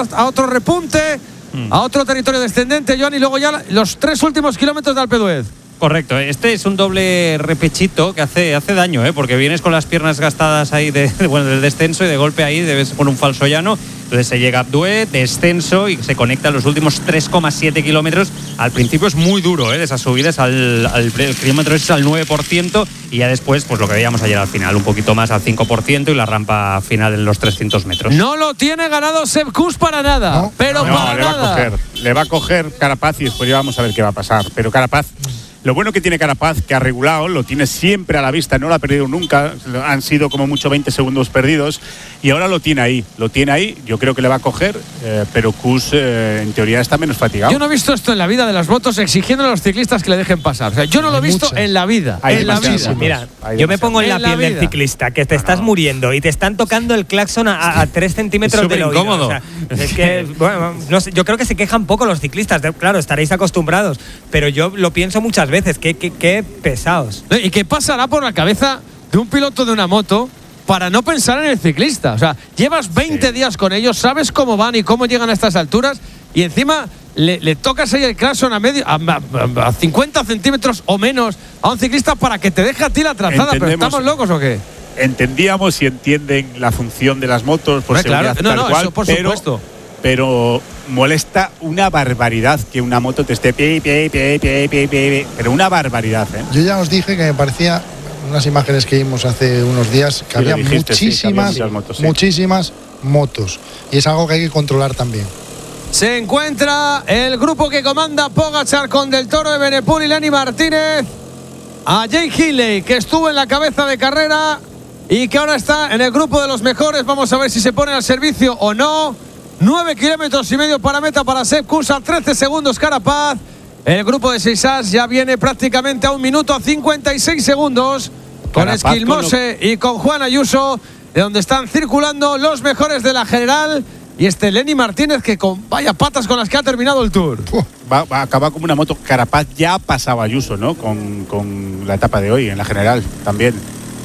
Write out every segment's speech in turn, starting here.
a otro repunte, a otro territorio descendente, Joan, y luego ya los 3 últimos kilómetros de Alpe d'Huez. Correcto, este es un doble repechito que hace daño, porque vienes con las piernas gastadas ahí del descenso y de golpe ahí debes con un falso llano. Entonces se llega a Abdué, descenso y se conecta los últimos 3,7 kilómetros. Al principio es muy duro, de esas subidas, el kilómetro es al 9% y ya después, pues lo que veíamos ayer al final, un poquito más al 5% y la rampa final en los 300 metros. No lo tiene ganado Sepp Kuss para nada, para nada. Le va a coger Carapaz y después ya vamos a ver qué va a pasar. Pero Carapaz, lo bueno que tiene Carapaz, que ha regulado, lo tiene siempre a la vista, no lo ha perdido nunca, han sido como mucho 20 segundos perdidos y ahora lo tiene ahí, yo creo que le va a coger, pero Kuss en teoría está menos fatigado. Yo no he visto esto en la vida de las motos exigiendo a los ciclistas que le dejen pasar, o sea, yo no lo he visto en la vida. Mira, yo me pongo en la piel del ciclista, que te estás muriendo y te están tocando el claxon a 3 centímetros del oído. Incómodo. O sea, es que, bueno, no sé, yo creo que se quejan poco los ciclistas, claro, estaréis acostumbrados, pero yo lo pienso muchas veces, qué pesados. ¿Y qué pasará por la cabeza de un piloto de una moto para no pensar en el ciclista? O sea, llevas 20 días con ellos, sabes cómo van y cómo llegan a estas alturas y encima le tocas ahí el claxon a 50 centímetros o menos a un ciclista para que te deje a ti la trazada. ¿Pero estamos locos o qué? Entendíamos y entienden la función de las motos por seguridad, claro. tal cual, eso por supuesto. Pero molesta una barbaridad que una moto te esté pero una barbaridad, Yo ya os dije que me parecía unas imágenes que vimos hace unos días que había muchísimas motos y es algo que hay que controlar también. Se encuentra el grupo que comanda Pogačar con Del Toro, de Benepul y Lenny Martínez, a Jay Hindley, que estuvo en la cabeza de carrera y que ahora está en el grupo de los mejores. Vamos a ver si se pone al servicio o no. 9 kilómetros y medio para meta para Sepp Kuss, a 13 segundos Carapaz. El grupo de 6 as ya viene prácticamente a 1 minuto a 56 segundos con Esquilmose y con Juan Ayuso, de donde están circulando los mejores de la general. Y Lenny Martínez, que con vaya patas con las que ha terminado el Tour. Va a acabar como una moto. Carapaz ya pasaba Ayuso, ¿no? Con la etapa de hoy en la general también.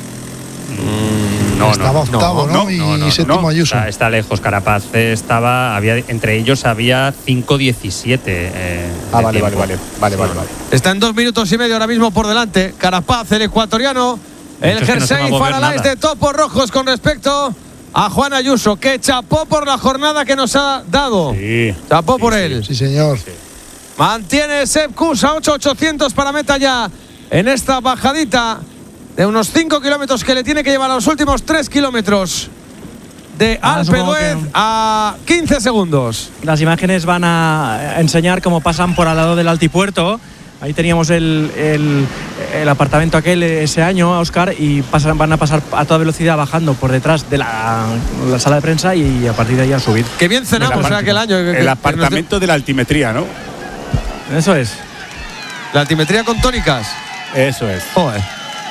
Estaba octavo, ¿no? Y séptimo Ayuso. Está lejos. Carapaz entre ellos había 5:17. Vale. Está en 2 minutos y medio ahora mismo por delante. Carapaz, el ecuatoriano. El jersey Faralays de topos rojos con respecto a Juan Ayuso, que chapó por la jornada que nos ha dado. Chapó por él. Sí, señor. Mantiene Sepp Kuss a 8.800 para meta ya en esta bajadita de unos 5 kilómetros que le tiene que llevar a los últimos 3 kilómetros de Alpe d'Huez a 15 segundos. Las imágenes van a enseñar cómo pasan por al lado del altipuerto. Ahí teníamos el apartamento aquel ese año, Óscar, y van a pasar a toda velocidad bajando por detrás de la sala de prensa y a partir de ahí a subir. Qué bien cenamos en aquel año. El apartamento de la altimetría, ¿no? Eso es. La altimetría con tónicas. Eso es. Joder.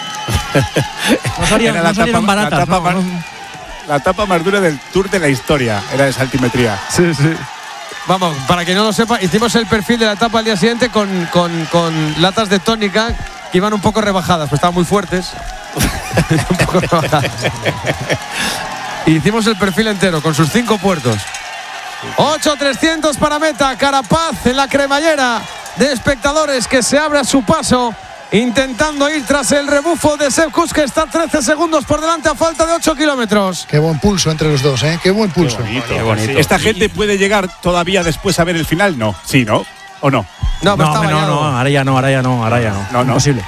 No salieron baratas. La etapa más dura del Tour de la historia era esa altimetría. Sí. Vamos, para que no lo sepa, hicimos el perfil de la etapa al día siguiente con latas de tónica que iban un poco rebajadas, pues estaban muy fuertes. Un poco rebajadas. Hicimos el perfil entero con sus 5 puertos. 8.300 para meta. Carapaz en la cremallera de espectadores que se abre a su paso, intentando ir tras el rebufo de Sepp Kuss, que está 13 segundos por delante a falta de 8 kilómetros. Qué buen pulso entre los dos, ¿eh? Qué buen pulso. Qué bonito. ¿Esta gente puede llegar todavía después a ver el final? No. ¿Sí, no? ¿O no? No, ahora ya no. Imposible.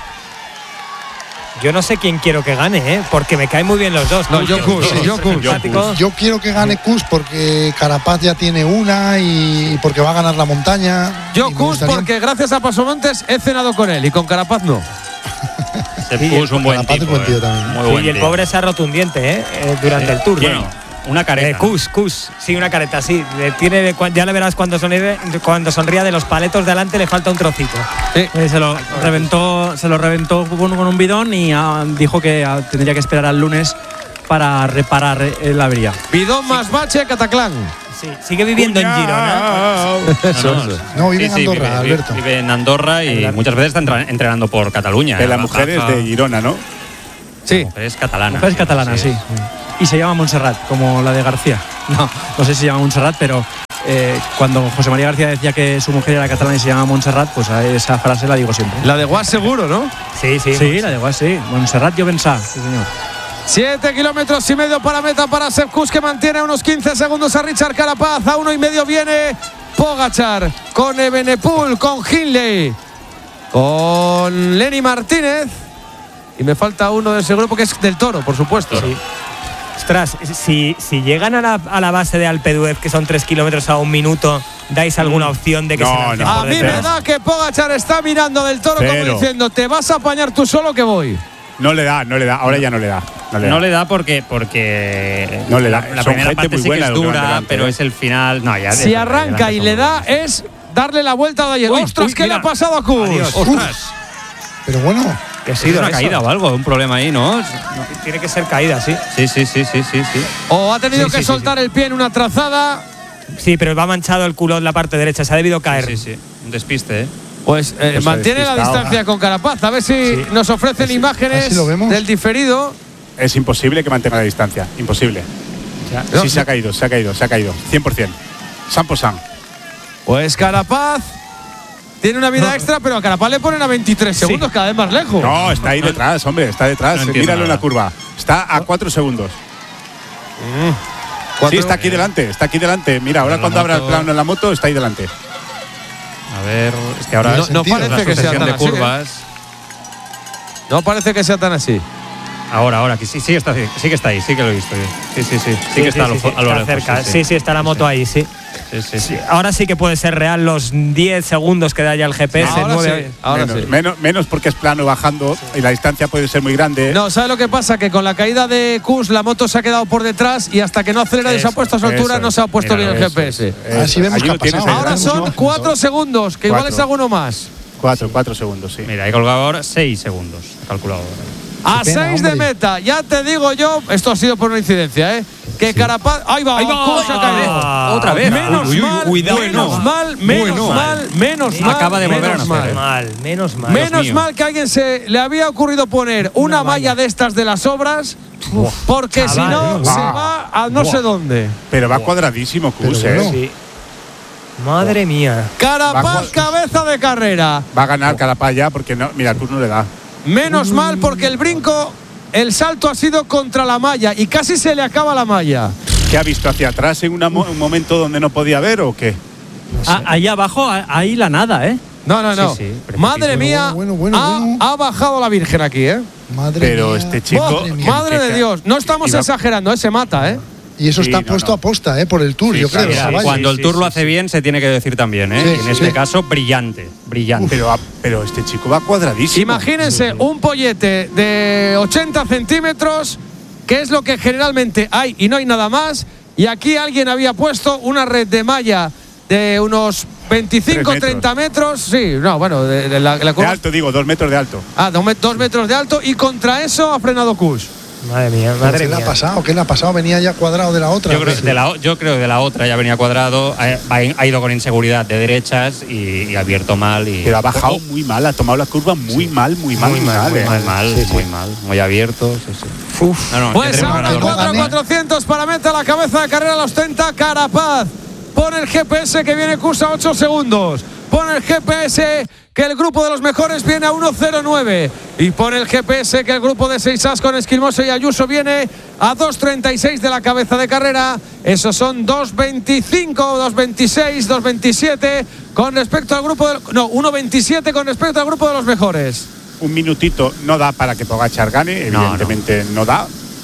Yo no sé quién quiero que gane, porque me caen muy bien los dos. No, yo Kuss. Yo quiero que gane Kuss porque Carapaz ya tiene una y porque va a ganar la montaña. Yo Kuss porque gracias a Pasomontes he cenado con él y con Carapaz no. Se puso un buen tipo. Buen tío también. Muy buen y el tío. pobre se ha roto un diente durante el Tour. Bueno, una careta. Kuss. Sí, una careta, sí. Ya le verás cuando sonría de los paletos de adelante le falta un trocito. Sí. Se lo reventó con un bidón y dijo que tendría que esperar al lunes para reparar la avería. Bidón más bache, Cataclán. Sí, sigue viviendo en Girona. No, vive en Andorra, Alberto. Vive en Andorra y muchas veces está entrenando por Cataluña. La mujer es de Girona, ¿no? Sí. La mujer es catalana. La mujer es catalana, sí. Y se llama Montserrat, como la de García. No sé si se llama Montserrat, pero cuando José María García decía que su mujer era catalana y se llama Montserrat, pues a esa frase la digo siempre. La de Guas seguro, ¿no? Sí, sí. Sí, la de Guas, sí. Montserrat Llobensá, sí señor. 7 kilómetros y medio para meta para Sepp Kuss, que mantiene unos 15 segundos a Richard Carapaz. A 1,5 viene Pogačar con Evenepoel, con Hindley, con Lenny Martínez. Y me falta uno de ese grupo que es del Toro, por supuesto. Sí. Ostras, si llegan a la base de Alpe d'Huez, que son 3 kilómetros a 1 minuto, ¿dais alguna opción de que No, se lancen no. por A mí detrás? me da que Pogačar está mirando del Toro Cero. como diciendo, te vas a apañar tú solo que voy. No le da. Ahora ya no le da. No le da porque No le da. La Son primera gente parte muy sí que buena es los que van dura, delante, pero ¿eh? es el final. No, ya Si arranca y le da, es es darle la vuelta de ayer. Uy, ¡Ostras, uy, qué le mira. ha pasado a Kuss! Adiós. ¡Ostras! Pero bueno, que ha sido una caída o algo, un problema ahí, ¿no? Tiene que ser caída, sí. Sí. O ha tenido Sí, que sí, soltar el pie en una trazada. Sí, pero va manchado el culo en la parte derecha, se ha debido caer. Sí. Un despiste, ¿eh? Pues Pues mantiene la despistado. distancia con Carapaz. A ver si nos ofrecen imágenes así lo vemos. del diferido. Es imposible que mantenga la distancia. Imposible. No, Sí, se ha caído. 100%. Sampo Sam. Pues Carapaz tiene una vida extra, pero a Carapaz le ponen a 23 segundos, cada vez más lejos. No, está ahí detrás, hombre. Está detrás. No entiendo Míralo en la nada. curva. Está a 4 segundos. Sí, está aquí delante. Mira, ahora la cuando abra el moto. plano en la moto, está ahí delante. A ver, es que ahora No parece la que sea sucesión tan de así, ¿eh? curvas. No parece que sea tan así. Ahora, que sí que está ahí, sí que lo he visto. Sí que está a lo está lejos, cerca. Sí, está la moto ahí, sí. Sí. Ahora sí que puede ser real los 10 segundos que da ya el GPS. Ahora nueve- sí, ahora sí. Menos porque es plano bajando y la distancia puede ser muy grande. No, ¿sabes lo que pasa? Que con la caída de Kuss la moto se ha quedado por detrás y hasta que no acelera y se ha puesto a su altura eso no es. se ha puesto Mira, bien el eso GPS. Así vemos allí que lo ha tienes pasado. ahí. Ahora son 4 segundos, que igual 4. es alguno más. 4 segundos, sí. Mira, he colgado ahora 6 segundos. He calculado ahora. A Qué pena, 6 de hombre. meta, ya te digo yo, esto ha sido por una incidencia, ¿eh? Que Carapaz. ¡Ahí va! Kuss ha caído. Otra vez. Menos Uy, mal, cuidado. menos mal. Acaba de volver a nacer. Menos mal. Menos mío. mal que a alguien se le había ocurrido poner una malla de estas de las obras, porque si no se va a no sé dónde. Pero va cuadradísimo Kuss, Pero bueno. Sí. Madre mía. Carapaz, cabeza de carrera. Va a ganar Carapaz ya porque no, mira, Kuss no le da. Menos mal porque el brinco, el salto ha sido contra la malla y casi se le acaba la malla. ¿Qué ha visto hacia atrás en un momento donde no podía ver o qué? Ahí abajo, ahí la nada, ¿eh? No. Sí, Madre mía, bueno. ha bajado la Virgen aquí, ¿eh? madre Pero mía. este chico. Madre mía. Madre de Dios, no estamos Iba- exagerando, se mata, ¿eh? Y eso Sí, está no, puesto no. a posta, por el Tour, Sí, yo creo. sí, esa sí, valla. Cuando el sí, Tour sí, lo hace bien, se tiene que decir también, ¿eh? Sí, Y en sí. este caso, brillante. Pero este chico va cuadradísimo. Imagínense un pollete de 80 centímetros, que es lo que generalmente hay y no hay nada más. Y aquí alguien había puesto una red de malla de unos 25, 3 metros. 30 metros. Sí, no, bueno, de la De curva. alto, digo, 2 metros de alto. 2 metros de alto y contra eso ha frenado Kuss. Madre mía, ¿Qué madre le ha mía. pasado? ¿Qué le ha pasado? Venía ya cuadrado de la otra. Yo creo que de la otra ya venía cuadrado, ha ido con inseguridad de derechas y ha abierto mal. Pero ha bajado muy mal, ha tomado la curva muy mal, muy mal. muy mal, muy abierto. Sí. No, ya Pues tenemos ahora ganador. 4.400 para meta la cabeza de carrera, la ostenta Carapaz. Pone el GPS que viene Kuss a 8 segundos. Pone el GPS que el grupo de los mejores viene a 1.09. Y pone el GPS que el grupo de Seixas con Esquilmoso y Ayuso viene a 2.36 de la cabeza de carrera. Esos son 2.25, 2.26, 2.27 con respecto al grupo de... No, 1.27 con respecto al grupo de los mejores. Un minutito no da para que Pogačar gane, No, evidentemente no da.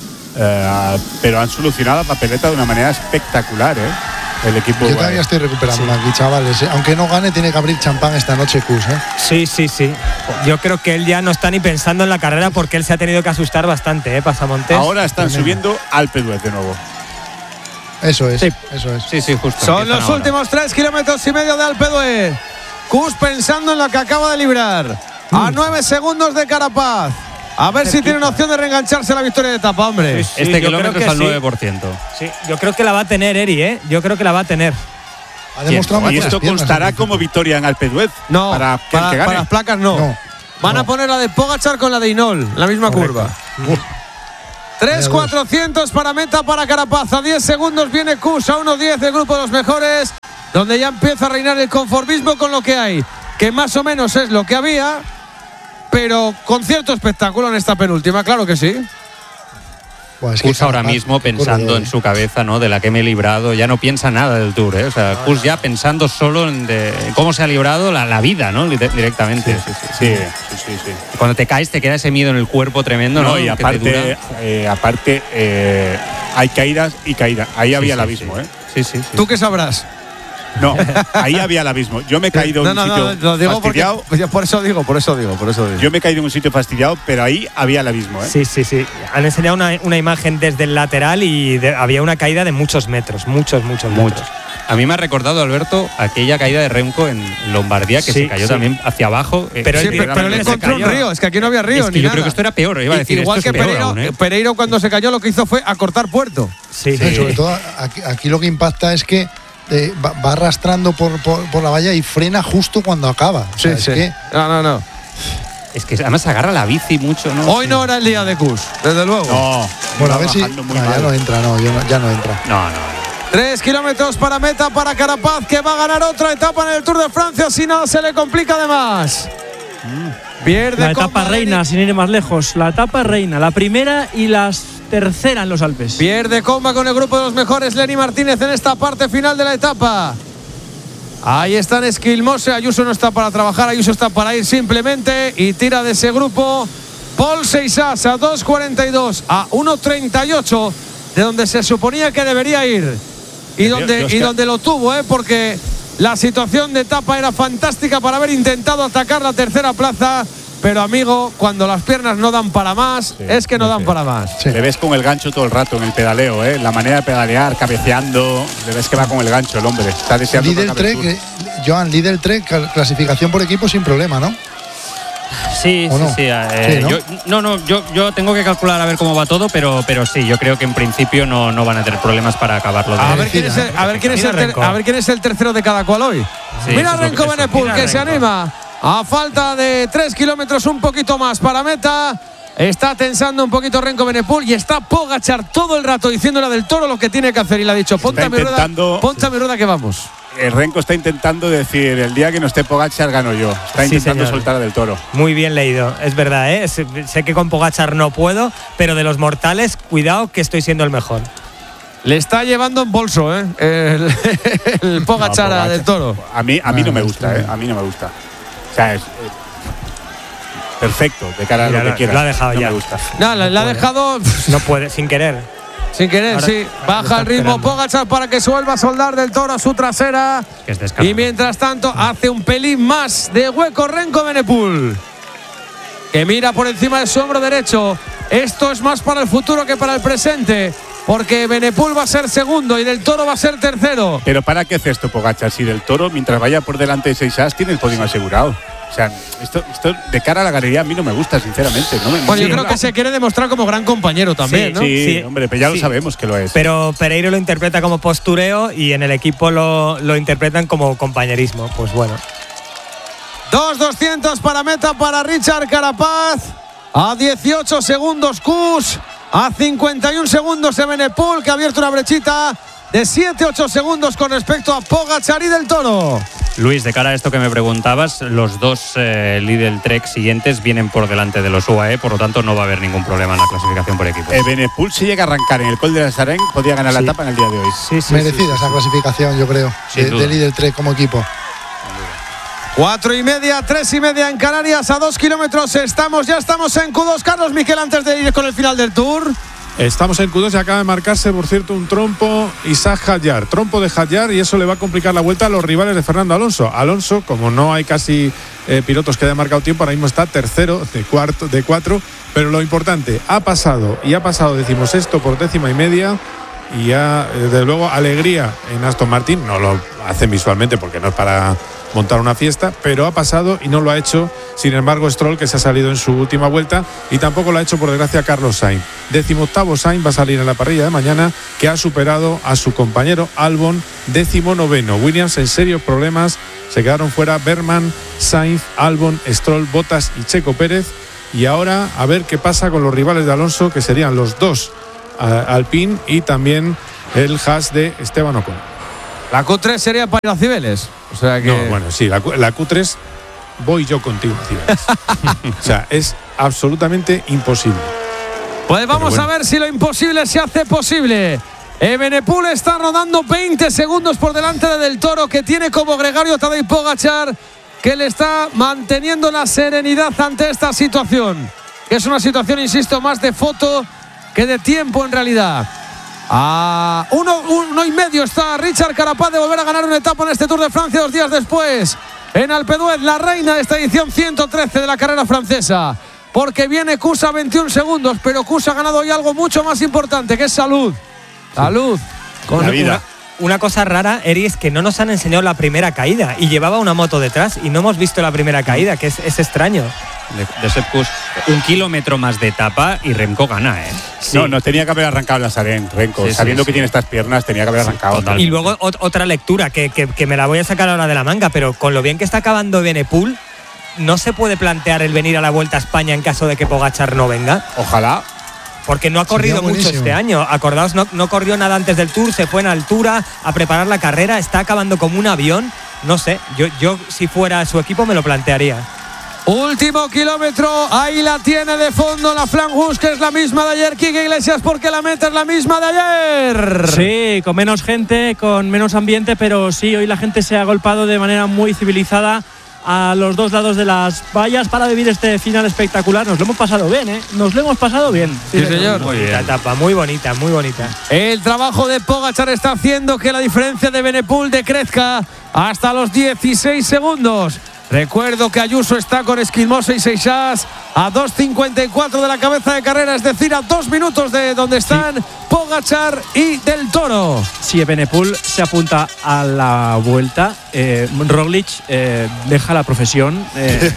Pero han solucionado la papeleta de una manera espectacular, ¿eh? El equipo. Yo todavía estoy recuperando aquí, chavales. Aunque no gane, tiene que abrir champán esta noche, Kuss. Sí. Yo creo que él ya no está ni pensando en la carrera porque él se ha tenido que asustar bastante, Pasamontes. Ahora están subiendo Alpe d'Huez de nuevo. Eso es. Sí. Eso es. Sí, justo. Son empiezan los ahora. últimos 3 kilómetros y medio de Alpe d'Huez. Kuss pensando en lo que acaba de librar. A 9 segundos de Carapaz. A ver si tiene una opción de reengancharse a la victoria de etapa, hombre. Sí, Este yo kilómetro creo es que al 9%. Sí, yo creo que la va a tener Eri, ¿eh? Yo creo que la va a tener. Ha demostrado Y muchas esto piernas, constará el como principio. victoria en Alpe d'Huez. No, para que el que para gane. las placas no. No. Van a poner la de Pogačar con la de Inol, la misma curva. 3.400 para meta para Carapaz. A 10 segundos viene Kuss a 1.10 del grupo de los mejores. donde ya empieza a reinar el conformismo con lo que hay, que más o menos es lo que había, pero con cierto espectáculo en esta penúltima, claro que sí. Pues Kuss ahora mismo pensando en su cabeza, ¿no? De la que me he librado, ya no piensa nada del Tour, ¿eh? O sea, Kuss ya pensando solo en cómo se ha librado la vida, ¿no? Directamente. Sí. Cuando te caes te queda ese miedo en el cuerpo tremendo, ¿no? Y aparte, hay caídas y caídas. Ahí había el abismo, ¿eh? Sí. ¿Tú qué sabrás? No, ahí había el abismo. Yo me he caído en un sitio lo digo fastidiado. Porque, por eso digo. Yo me he caído en un sitio fastidiado, pero ahí había el abismo, ¿eh? Sí. Han enseñado una imagen desde el lateral y había una caída de muchos metros, muchos metros. A mí me ha recordado, Alberto, aquella caída de Remco en Lombardía, que se cayó también hacia abajo. Pero le encontró un río, es que aquí no había río. Es que yo creo que esto era peor, iba a decir. Igual esto que es peor aún, ¿eh? Pereiro cuando se cayó lo que hizo fue acortar puerto. Sí. Sobre todo aquí lo que impacta es que va arrastrando por la valla y frena justo cuando acaba. O sea, es que No. Es que además agarra la bici mucho, ¿no? Hoy no era el día de Kuss, desde luego. No. Bueno, a ver si. Ya no entra, ya no entra. No. 3 kilómetros para meta para Carapaz, que va a ganar otra etapa en el Tour de Francia, si no se le complica de más. Pierde la etapa reina, sin ir más lejos. La etapa reina, la primera y la tercera en los Alpes. Pierde comba con el grupo de los mejores Lenny Martínez en esta parte final de la etapa. Ahí están Esquilmose, Ayuso no está para trabajar, Ayuso está para ir simplemente y tira de ese grupo Paul Seixas a 2.42, a 1.38 de donde se suponía que debería ir y donde lo tuvo, porque la situación de etapa era fantástica para haber intentado atacar la tercera plaza. Pero amigo, cuando las piernas no dan para más, es que no dan para más. Sí. Le ves con el gancho todo el rato en el pedaleo, ¿eh? La manera de pedalear, cabeceando. Le ves que va con el gancho el hombre. Está deseando Lidl Trek, clasificación por equipo sin problema, ¿no? Sí. ¿no? Yo tengo que calcular a ver cómo va todo, pero sí, yo creo que en principio no van a tener problemas para acabarlo. A ver quién es el tercero de cada cual hoy. Mira Renko Benepul, que se anima. A falta de 3 kilómetros, un poquito más para meta. Está tensando un poquito Renko Benepul y está Pogačar todo el rato diciéndole del Toro lo que tiene que hacer. Y le ha dicho, ponte a mi rueda que vamos. El Renko está intentando decir, el día que no esté Pogačar gano yo. Está intentando soltar del Toro. Muy bien leído, es verdad, ¿eh? Sé que con Pogačar no puedo, pero de los mortales, cuidado que estoy siendo el mejor. Le está llevando en bolso, el Pogačar del Toro. A mí no me gusta, A mí no me gusta. O sea, es perfecto de cara a lo que quiera. Lo ha dejado no ya. Me gusta. No, le ha dejado. No puede, sin querer. Ahora, sí. Baja el ritmo Pogačar para que se vuelva a soldar del Toro a su trasera. Y mientras tanto hace un pelín más de hueco Renko Benepul, que mira por encima de su hombro derecho. Esto es más para el futuro que para el presente, porque Benepul va a ser segundo y del Toro va a ser tercero. Pero ¿para qué hace esto Pogačar? Si del Toro, mientras vaya por delante de Seixas, tiene el podio asegurado. O sea, esto de cara a la galería a mí no me gusta, sinceramente. Yo creo que se quiere demostrar como gran compañero también, ¿no? Sí, hombre, pero ya lo sabemos que lo es. Pero Pereiro lo interpreta como postureo y en el equipo lo interpretan como compañerismo. Pues bueno. 2.200 para meta para Richard Carapaz. A 18 segundos Kuss. A 51 segundos Benepul, que ha abierto una brechita de 7-8 segundos con respecto a Pogačar y del Toro. Luis, de cara a esto que me preguntabas, los dos Lidl Trek siguientes vienen por delante de los UAE, por lo tanto no va a haber ningún problema en la clasificación por equipos. Benepul, si llega a arrancar en el Col de la Sarén, podría ganar la etapa en el día de hoy. Merecida esa clasificación, yo creo, de Lidl Trek como equipo. 4:30, 3:30 en Canarias, a 2 kilómetros ya estamos en Q2. Carlos Miquel, antes de ir con el final del Tour. Estamos en Q2 y acaba de marcarse, por cierto, un trompo Isaac Hadjar. Trompo de Hadjar, y eso le va a complicar la vuelta a los rivales de Fernando Alonso. Alonso, como no hay casi pilotos que hayan marcado tiempo, ahora mismo está tercero de 4. Pero lo importante, ha pasado 16º por 10.5. Y ya, desde luego, alegría en Aston Martin. No lo hacen visualmente porque no es para montar una fiesta, pero ha pasado y no lo ha hecho, sin embargo, Stroll, que se ha salido en su última vuelta, y tampoco lo ha hecho, por desgracia, Carlos Sainz. 18º Sainz va a salir en la parrilla de mañana, que ha superado a su compañero Albon, 19º. Williams en serios problemas, se quedaron fuera Berman, Sainz, Albon, Stroll, Bottas y Checo Pérez. Y ahora a ver qué pasa con los rivales de Alonso, que serían los dos Alpine y también el Haas de Esteban Ocon. La Q3 sería para ir a Cibeles. O sea que… No, bueno, sí, la Q3 voy yo contigo, Cibeles. O sea, es absolutamente imposible. Pues vamos a ver si lo imposible se hace posible. Evenepoel está rodando 20 segundos por delante de Del Toro, que tiene como gregario Tadej Pogačar, que le está manteniendo la serenidad ante esta situación, que es una situación, insisto, más de foto que de tiempo en realidad. A 1,5 está Richard Carapaz de volver a ganar una etapa en este Tour de Francia 2 días después. En Alpe d'Huez, la reina de esta edición 113 de la carrera francesa. Porque viene Kuss a 21 segundos, pero Kuss ha ganado hoy algo mucho más importante, que es salud. Salud. Con la vida. Una cosa rara, Eri, es que no nos han enseñado la primera caída y llevaba una moto detrás y no hemos visto la primera caída, que es extraño. De Sepp Kuss, 1 kilómetro más de etapa y Remco gana, ¿eh? Sí. No tenía que haber arrancado la Sarén, Remco. Sí, sabiendo que sí. tiene estas piernas, tenía que haber arrancado. total. Y luego otra lectura, que me la voy a sacar ahora de la manga, pero con lo bien que está acabando Evenepoel, ¿no se puede plantear el venir a la Vuelta a España en caso de que Pogačar no venga? Ojalá. Porque no ha corrido mucho este año. Acordaos, no corrió nada antes del Tour, se fue en altura a preparar la carrera, está acabando como un avión. No sé, yo si fuera su equipo me lo plantearía. Último kilómetro, ahí la tiene de fondo la Flangus, que es la misma de ayer, Quique Iglesias, porque la meta es la misma de ayer. Sí, con menos gente, con menos ambiente, pero sí, hoy la gente se ha agolpado de manera muy civilizada a los dos lados de las vallas para vivir este final espectacular. Nos lo hemos pasado bien, ¿eh? Nos lo hemos pasado bien. Sí, señor. Muy bonita etapa, muy bonita, muy bonita. El trabajo de Pogačar está haciendo que la diferencia de Evenepoel decrezca hasta los 16 segundos. Recuerdo que Ayuso está con Esquimosa y Seixas a 2.54 de la cabeza de carrera, es decir, a 2 minutos de donde están Pogačar y Del Toro. Si Evenepoel se apunta a la Vuelta, Roglic deja la profesión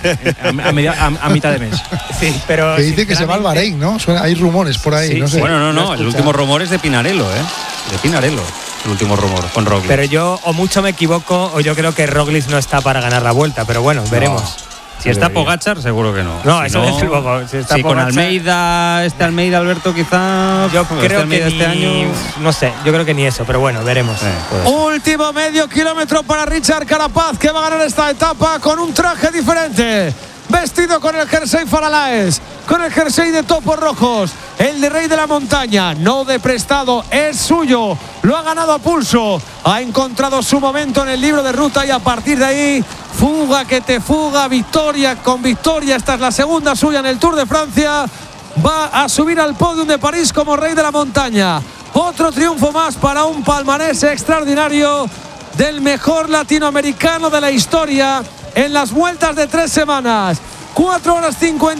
a mitad de mes. Sí, pero Que dice que se va al Bahrein, ¿no? Hay rumores por ahí, Sí, no sé. Bueno, no, el último rumor es de Pinarello, ¿eh? De Pinarello, el último rumor con Roglic. Pero yo o mucho me equivoco o yo creo que Roglic no está para ganar la Vuelta, pero bueno, veremos. Si está Pogačar, seguro que no. No, Si eso desde luego. Si está sí, con Pogačar, Almeida, Alberto quizá. yo creo Almeida que este año. no sé, yo creo que ni eso, pero bueno, veremos. Puede ser. Último medio kilómetro para Richard Carapaz, que va a ganar esta etapa con un traje diferente. Vestido con el jersey Faralaes, con el jersey de topos rojos, el de Rey de la Montaña, no de prestado, es suyo, lo ha ganado a pulso, ha encontrado su momento en el libro de ruta y a partir de ahí, fuga que te fuga, victoria con victoria, esta es la segunda suya en el Tour de Francia, va a subir al podium de París como Rey de la Montaña. Otro triunfo más para un palmarés extraordinario del mejor latinoamericano de la historia en las vueltas de 3 semanas. 4 horas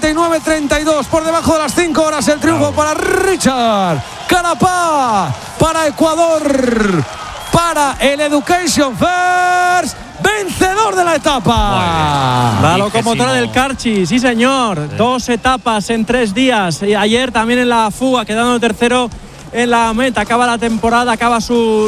59:32, por debajo de las 5 horas el triunfo para Richard Carapaz, para Ecuador, para el Education First, vencedor de la etapa. La locomotora del Carchi, sí señor. 2 etapas en 3 días. Y ayer también en la fuga, quedando tercero en la meta. Acaba la temporada, acaba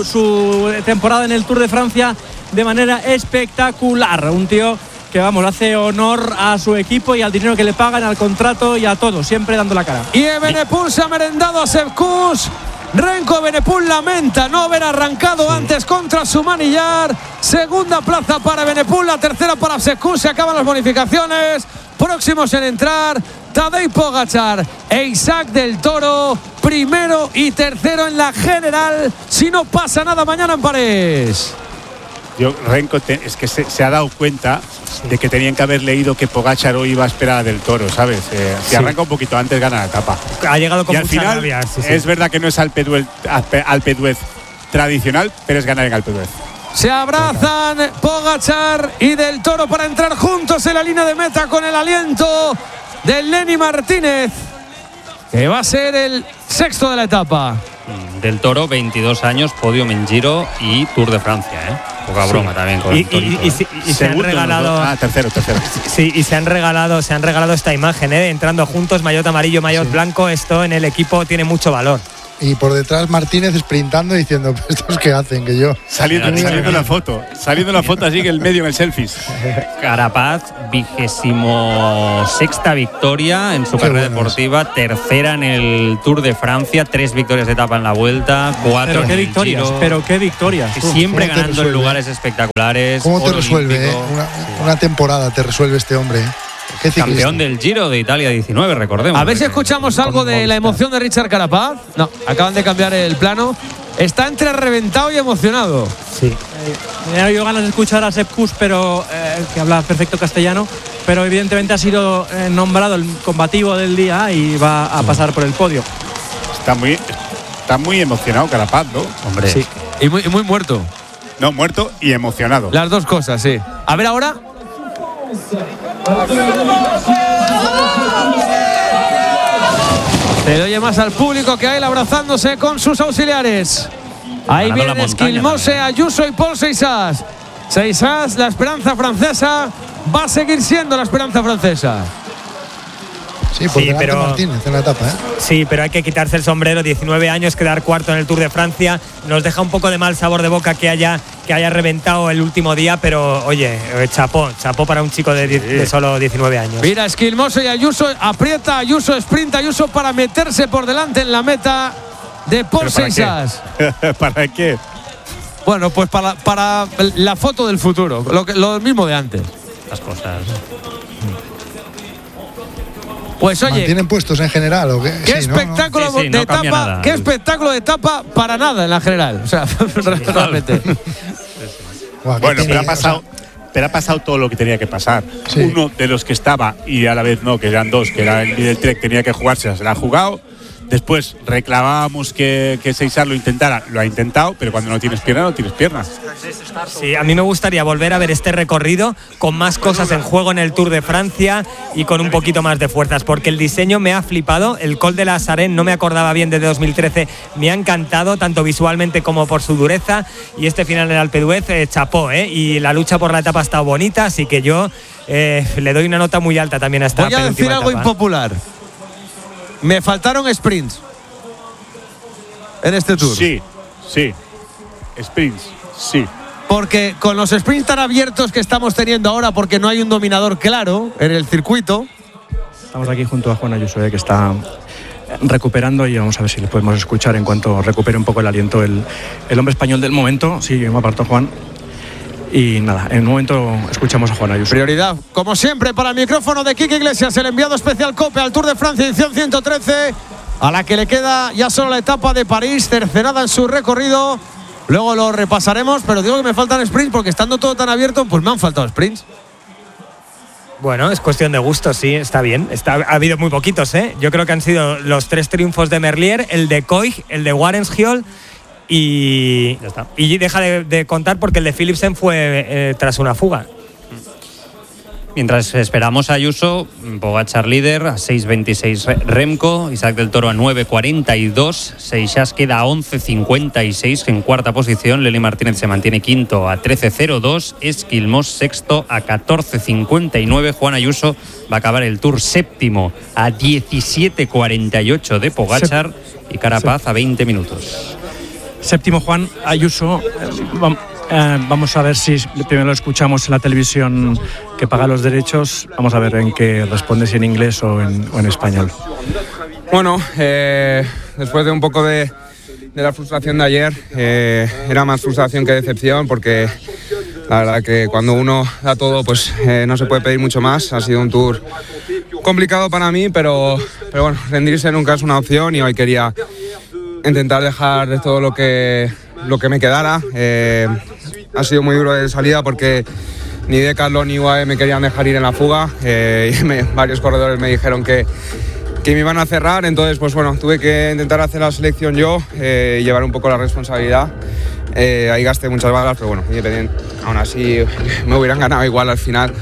su temporada en el Tour de Francia de manera espectacular. Un tío que, vamos, hace honor a su equipo y al dinero que le pagan, al contrato y a todo, siempre dando la cara. Y Evenepoel se ha merendado a Sepp Kuss. Renko Evenepoel lamenta no haber arrancado antes contra su manillar. Segunda plaza para Evenepoel, la tercera para Sepp Kuss. Se acaban las bonificaciones. Próximos en entrar Tadej Pogačar e Isaac Del Toro, primero y tercero en la general, si no pasa nada mañana en París. Renko es que se ha dado cuenta de que tenían que haber leído que Pogačar hoy iba a esperar a Del Toro, ¿sabes? Si arranca un poquito antes, gana la etapa. Ha llegado con y al mucha final, rabia. Sí. es verdad que no es Alpe d'Huez tradicional, pero es ganar en Alpe d'Huez. Se abrazan Pogačar y Del Toro para entrar juntos en la línea de meta con el aliento de Lenny Martínez, que va a ser el sexto de la etapa. Del Toro, 22 años, podio en Giro y Tour de Francia, ¿eh? Poca broma también con el Torito. Y se han regalado. Tercero. Sí, y se han regalado esta imagen, entrando juntos, maillot amarillo, maillot blanco. Esto en el equipo tiene mucho valor. Y por detrás Martínez sprintando diciendo, ¿estos qué hacen? Que yo... Saliendo la foto así que el medio en el selfies. Carapaz, 26ª victoria en su carrera deportiva, tercera en el Tour de Francia, 3 victorias de etapa en la Vuelta, 4 Pero en qué el victorias, Giro. pero qué victorias. Siempre ¿Cómo te ganando en resuelve? lugares espectaculares. ¿Cómo te oro resuelve? olímpico. Una temporada te resuelve este hombre. ¿Qué ciclista? Campeón del Giro de Italia 19, recordemos. A ver si escuchamos algo de la emoción de Richard Carapaz. No, acaban de cambiar el plano. Está entre reventado y emocionado. Sí. Me dio ganas de escuchar a Sepp Kuss, pero que habla perfecto castellano, pero evidentemente ha sido nombrado el combativo del día y va a pasar por el podio. Está muy emocionado Carapaz, ¿no? Hombre, Sí. Y muy muerto. No, muerto y emocionado. Las dos cosas, sí. A ver ahora. Se le oye más al público que a él abrazándose con sus auxiliares. Ahí Ganando la viene montaña Esquilmose, también. Ayuso y Paul Seixas. Seixas, la esperanza francesa, va a seguir siendo la esperanza francesa. Sí, por Sí, delante pero- Martínez en la etapa, ¿eh? Sí, pero hay que quitarse el sombrero. 19 años, quedar cuarto en el Tour de Francia. Nos deja un poco de mal sabor de boca que haya reventado el último día, pero oye, chapó para un chico de solo 19 años. Mira, Esquilmose y Ayuso, aprieta Ayuso, sprint Ayuso para meterse por delante en la meta de Paul ¿Pero para qué? Seixas. ¿Para qué? Bueno, pues para la foto del futuro, lo mismo de antes. las cosas. Pues oye, ¿Mantienen puestos en general o qué? qué Sí, ¿no? espectáculo Sí, sí, de no cambia etapa, nada. qué espectáculo de etapa para nada en la general. O sea, realmente. Buah, qué Bueno, pena, pero ha pasado todo lo que tenía que pasar. Sí. Uno de los que estaba y a la vez no, que eran dos, que era el líder Trek, tenía que jugarse, se la ha jugado. Después reclamábamos que Seixas lo intentara, lo ha intentado, pero cuando no tienes pierna, no tienes piernas. Sí, a mí me gustaría volver a ver este recorrido con más cosas en juego en el Tour de Francia y con un poquito más de fuerzas, porque el diseño me ha flipado. El Col de la Sarenne no me acordaba bien desde 2013, me ha encantado tanto visualmente como por su dureza, y este final en el Alpe d'Huez chapó, y la lucha por la etapa ha estado bonita, así que yo le doy una nota muy alta también a esta Voy a decir penúltima algo etapa. impopular. Me faltaron sprints en este tour. Sí. Sprints, sí. Porque con los sprints tan abiertos que estamos teniendo ahora, porque no hay un dominador claro en el circuito. Estamos aquí junto a Juan Ayuso, que está recuperando, y vamos a ver si le podemos escuchar en cuanto recupere un poco el aliento el hombre español del momento. Sí, me apartó Juan. Y nada, en un momento escuchamos a Juan Ayuso. Prioridad, como siempre, para el micrófono de Quique Iglesias, el enviado especial COPE al Tour de Francia, edición 113, a la que le queda ya solo la etapa de París, tercerada en su recorrido. Luego lo repasaremos, pero digo que me faltan sprints porque estando todo tan abierto, pues me han faltado sprints. Bueno, es cuestión de gusto, sí, está bien. Ha habido muy poquitos, ¿eh? Yo creo que han sido los 3 triunfos de Merlier, el de Koig, el de Warenshiol y ya está. Y deja de contar porque el de Philipsen fue tras una fuga. Mientras esperamos a Ayuso, Pogačar líder a 6.26 Remco, Isaac del Toro a 9.42, Seixas queda a 11.56 en cuarta posición, Lely Martínez se mantiene quinto a 13.02, Esquilmós sexto a 14.59, Juan Ayuso va a acabar el Tour séptimo a 17.48 de Pogačar y Carapaz a 20 minutos. Séptimo Juan Ayuso. Vamos a ver si primero lo escuchamos en la televisión que paga los derechos. Vamos a ver en qué responde, si en inglés o en español. Bueno, después de un poco de la frustración de ayer, era más frustración que decepción, porque la verdad que cuando uno da todo, pues no se puede pedir mucho más. Ha sido un tour complicado para mí, pero bueno, rendirse nunca es una opción, y hoy quería intentar dejar de todo lo que me quedara. Ha sido muy duro de salida porque ni Decathlon ni UAE me querían dejar ir en la fuga, y varios corredores me dijeron que me iban a cerrar, entonces pues bueno, tuve que intentar hacer la selección yo y llevar un poco la responsabilidad. Ahí gasté muchas balas, pero bueno, independiente, aún así me hubieran ganado igual al final.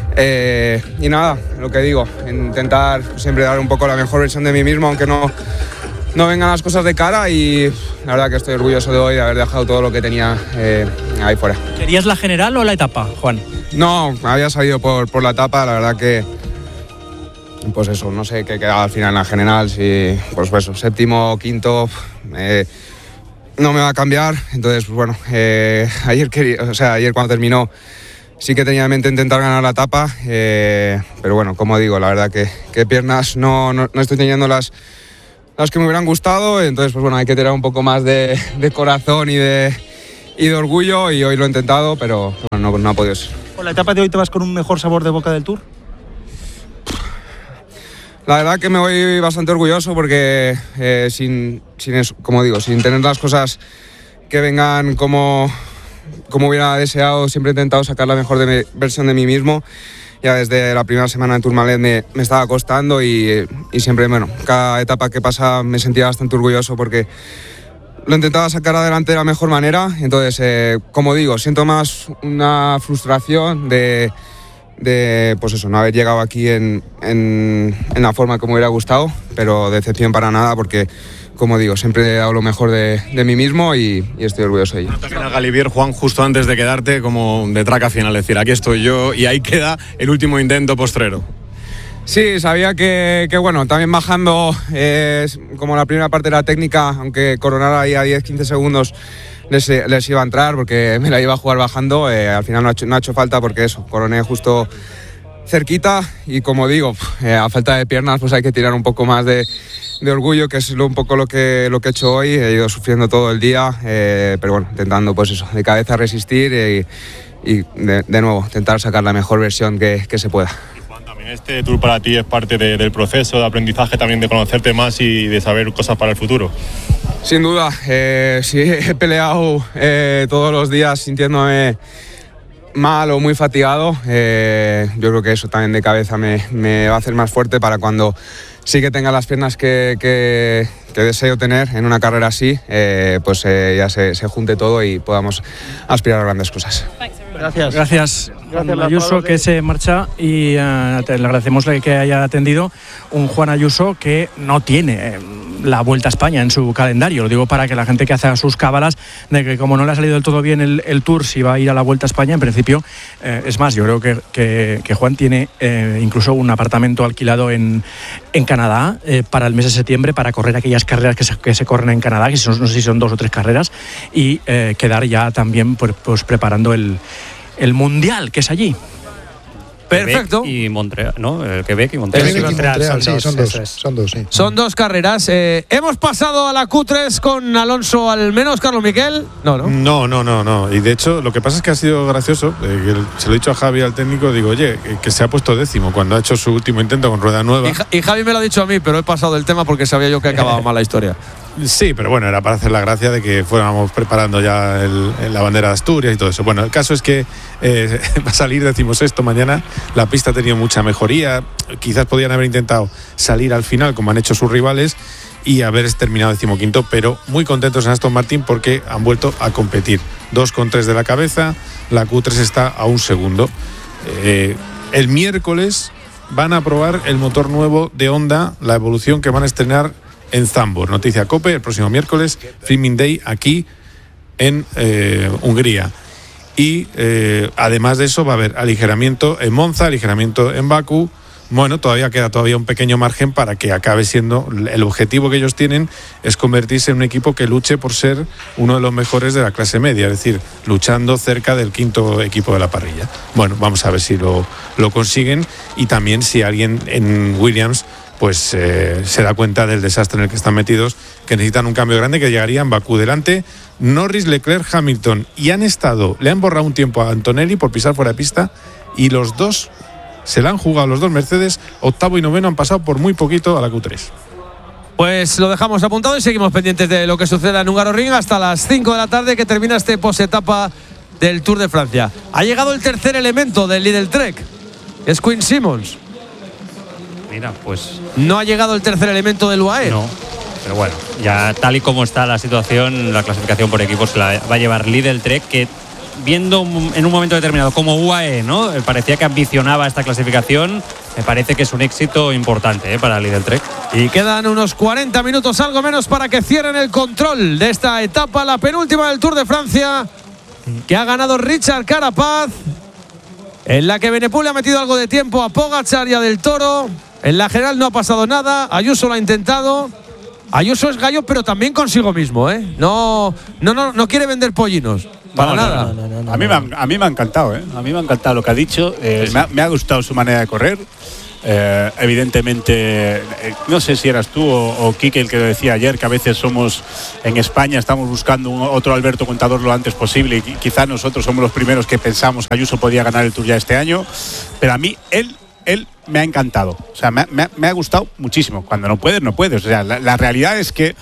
Y nada, lo que digo, intentar siempre dar un poco la mejor versión de mí mismo, aunque no vengan las cosas de cara, y la verdad que estoy orgulloso de hoy de haber dejado todo lo que tenía ahí fuera. ¿Querías la general o la etapa, Juan? No, había salido por la etapa, la verdad que pues eso, no sé qué queda al final en la general, si pues eso, séptimo, quinto, no me va a cambiar. Entonces, pues bueno, ayer cuando terminó sí que tenía en mente intentar ganar la etapa, pero bueno, como digo, la verdad que piernas no estoy teniendo las que me hubieran gustado, entonces pues bueno, hay que tener un poco más de corazón y de orgullo, y hoy lo he intentado, pero bueno, no ha podido ser. ¿Con la etapa de hoy te vas con un mejor sabor de boca del Tour? La verdad que me voy bastante orgulloso porque sin eso, como digo, sin tener las cosas que vengan como hubiera deseado, siempre he intentado sacar la mejor versión de mí mismo. Ya desde la primera semana en Tourmalet me estaba costando y siempre, bueno, cada etapa que pasa me sentía bastante orgulloso porque lo intentaba sacar adelante de la mejor manera. Entonces, como digo, siento más una frustración de pues eso, no haber llegado aquí en la forma que me hubiera gustado, pero decepción para nada porque, como digo, siempre he dado lo mejor de mí mismo y estoy orgulloso de ello. En el Galibier, Juan, justo antes de quedarte como de traca final, es decir, aquí estoy yo y ahí queda el último intento postrero. Sí, sabía que bueno, también bajando, como la primera parte de la técnica, aunque coronara ahí a 10-15 segundos, les iba a entrar porque me la iba a jugar bajando. Al final no ha hecho falta porque eso, coroné justo cerquita y, como digo, a falta de piernas pues hay que tirar un poco más de orgullo, que es un poco lo que he hecho hoy. He ido sufriendo todo el día, pero bueno, intentando pues eso, de cabeza resistir y de nuevo intentar sacar la mejor versión que se pueda. Este tour para ti es parte del proceso de aprendizaje, también de conocerte más y de saber cosas para el futuro. Sin duda, sí, he peleado todos los días sintiéndome mal o muy fatigado. Yo creo que eso también de cabeza me va a hacer más fuerte para cuando sí que tenga las piernas que deseo tener en una carrera así, pues ya se junte todo y podamos aspirar a grandes cosas. Gracias Juan Ayuso, que se marcha, y le agradecemos que haya atendido un Juan Ayuso que no tiene la Vuelta a España en su calendario. Lo digo para que la gente que hace sus cábalas de que como no le ha salido del todo bien el Tour, si va a ir a la Vuelta a España, en principio, es más, yo creo que Juan tiene incluso un apartamento alquilado en Canadá para el mes de septiembre, para correr aquellas carreras que se corren en Canadá, que no sé si son 2 o 3 carreras, y quedar ya también pues preparando el Mundial, que es allí. Perfecto. Quebec y Montreal, ¿no? Quebec y Montreal. Quebec y Montreal, sí, son dos, sí. Son 2 carreras. Hemos pasado a la Q3 con Alonso al menos, Carlos Miquel. No. Y de hecho, lo que pasa es que ha sido gracioso. Se lo he dicho a Javi, al técnico, digo, oye, que se ha puesto 10º cuando ha hecho su último intento con rueda nueva. Y Javi me lo ha dicho a mí, pero he pasado del tema porque sabía yo que acababa mal la historia. Sí, pero bueno, era para hacer la gracia de que fuéramos preparando ya la bandera de Asturias y todo eso. Bueno, el caso es que va a salir 16º mañana. La pista ha tenido mucha mejoría. Quizás podían haber intentado salir al final, como han hecho sus rivales, y haber terminado 15º, pero muy contentos en Aston Martin porque han vuelto a competir. 2,3 de la cabeza, la Q3 está a 1 segundo. El miércoles van a probar el motor nuevo de Honda, la evolución que van a estrenar en Zandvoort. Noticia COPE, el próximo miércoles, Filming Day aquí en Hungría. Y además de eso va a haber aligeramiento en Monza, aligeramiento en Bakú. Bueno, queda un pequeño margen para que acabe siendo el objetivo que ellos tienen, es convertirse en un equipo que luche por ser uno de los mejores de la clase media, es decir, luchando cerca del 5º equipo de la parrilla. Bueno, vamos a ver si lo consiguen, y también si alguien en Williams pues se da cuenta del desastre en el que están metidos, que necesitan un cambio grande, que llegaría en Bakú. Delante, Norris, Leclerc, Hamilton, y le han borrado un tiempo a Antonelli por pisar fuera de pista, y los dos se la han jugado, los 2 Mercedes, 8º y 9º, han pasado por muy poquito a la Q3. Pues lo dejamos apuntado y seguimos pendientes de lo que suceda en Hungaroring hasta las 5 de la tarde, que termina este posetapa del Tour de Francia. Ha llegado el tercer elemento del Lidl Trek, es Quinn Simmons. Mira, pues no ha llegado el tercer elemento del UAE. No, pero bueno, ya tal y como está la situación, la clasificación por equipos la va a llevar Lidl Trek, que viendo en un momento determinado como UAE, ¿no? Parecía que ambicionaba esta clasificación. Me parece que es un éxito importante para Lidl Trek. Y quedan unos 40 minutos, algo menos, para que cierren el control de esta etapa, la penúltima del Tour de Francia, que ha ganado Richard Carapaz, en la que Benepul le ha metido algo de tiempo a Pogačar y a Del Toro. En la general no ha pasado nada. Ayuso lo ha intentado. Ayuso es gallo, pero también consigo mismo, ¿eh? No quiere vender pollinos. Para nada. A mí me ha encantado, ¿eh? A mí me ha encantado lo que ha dicho. Me ha gustado su manera de correr. Evidentemente, no sé si eras tú o Quique el que lo decía ayer, que a veces somos en España, estamos buscando otro Alberto Contador lo antes posible y quizás nosotros somos los primeros que pensamos que Ayuso podía ganar el Tour ya este año, pero a mí él me ha encantado, o sea, me ha gustado muchísimo. Cuando no puedes, no puedes. O sea, la realidad es que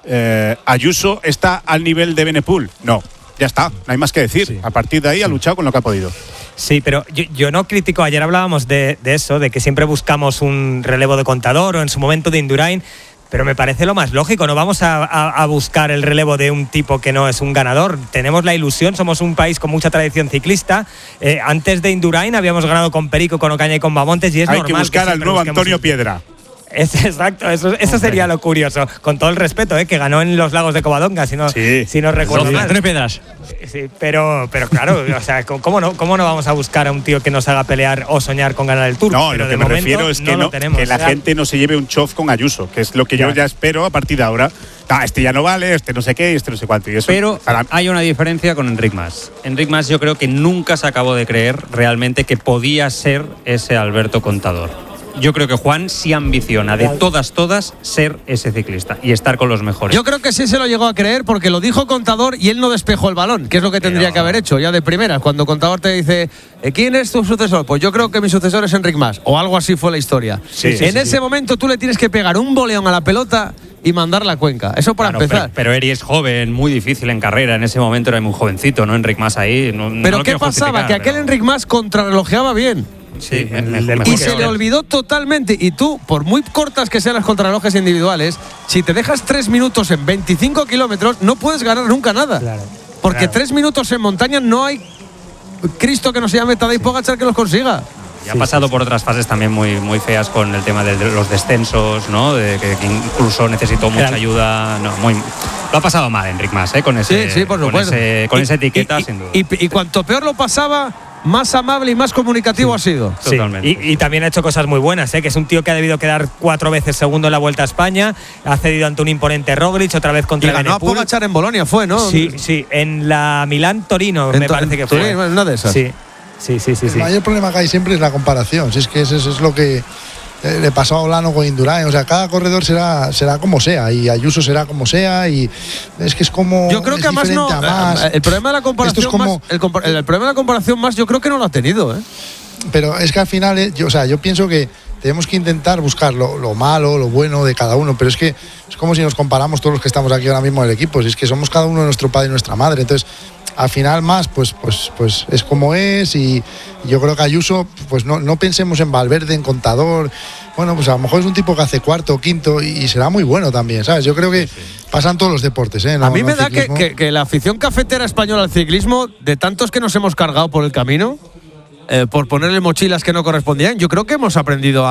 Ayuso está al nivel de Benepul. No, ya está, no hay más que decir. Sí. A partir de ahí ha luchado con lo que ha podido. Sí, pero yo no critico. Ayer hablábamos de eso, de que siempre buscamos un relevo de Contador o en su momento de Indurain, pero me parece lo más lógico. No vamos a buscar el relevo de un tipo que no es un ganador. Tenemos la ilusión, somos un país con mucha tradición ciclista. Antes de Indurain habíamos ganado con Perico, con Ocaña y con Bamontes, y es normal que buscar al nuevo Antonio Piedra. Exacto, eso sería lo curioso. Con todo el respeto, que ganó en los lagos de Covadonga, si no recuerdo mal. Antonio Piedras. Sí, pero claro, o sea, ¿cómo no vamos a buscar a un tío que nos haga pelear o soñar con ganar el Tour? No, pero lo que me refiero es que la gente no se lleve un chof con Ayuso, que es lo que yo ya espero a partir de ahora. Este ya no vale, este no sé qué, este no sé cuánto. Y eso, pero hay una diferencia con Enric Mas. Enric Mas yo creo que nunca se acabó de creer realmente que podía ser ese Alberto Contador. Yo creo que Juan sí ambiciona de todas ser ese ciclista y estar con los mejores. Yo creo que sí se lo llegó a creer porque lo dijo Contador y él no despejó el balón, que es lo que tendría que haber hecho ya de primera. Cuando Contador te dice, ¿quién es tu sucesor? Pues yo creo que mi sucesor es Enric Mas, o algo así fue la historia. En ese momento tú le tienes que pegar un boleón a la pelota y mandarla a Cuenca. Eso para empezar. Pero Eri es joven, muy difícil en carrera. En ese momento era muy jovencito, ¿no? Enric Mas ahí. Pero ¿qué pasaba? Que aquel Enric Mas contrarrelojeaba bien. Sí, y se le olvidó totalmente. Y tú, por muy cortas que sean las contrarrelojes individuales, si te dejas 3 minutos en 25 kilómetros, no puedes ganar nunca nada. Porque 3 minutos en montaña no hay Cristo que no se llame Tadej Pogačar que los consiga. Y ha pasado por otras fases también muy feas con el tema de los descensos, ¿no? De que incluso necesitó mucha ayuda. No, lo ha pasado mal Enric Mas, con ese, por supuesto. Con esa etiqueta, sin duda. Y cuanto peor lo pasaba, más amable y más comunicativo ha sido. Sí. Totalmente. Y también ha hecho cosas muy buenas, que es un tío que ha debido quedar 4 veces segundo en la Vuelta a España, ha cedido ante un imponente Roglic, otra vez contra Benepul. Y ganó a Pogačar en Bolonia, fue, ¿no? Sí, en la Milán-Torino me parece que fue. Una de esas. Sí. El mayor problema que hay siempre es la comparación. Si es que eso es lo que le pasó a Olano con Indurain. O sea, cada corredor será como sea y Ayuso será como sea y es que es como. Yo creo que además no. El problema de la comparación es como, el problema de la comparación más yo creo que no lo ha tenido, ¿eh? Pero es que al final, yo pienso que tenemos que intentar buscar lo malo, lo bueno de cada uno, pero es que es como si nos comparamos todos los que estamos aquí ahora mismo en el equipo. Si es que somos cada uno nuestro padre y nuestra madre. Entonces, al final más, pues es como es y yo creo que Ayuso, pues no pensemos en Valverde, en Contador. Bueno, pues a lo mejor es un tipo que hace cuarto o quinto y será muy bueno también, ¿sabes? Yo creo que pasan todos los deportes, ¿eh? A mí me da que la afición cafetera española al ciclismo, de tantos que nos hemos cargado por el camino, por ponerle mochilas que no correspondían, yo creo que hemos aprendido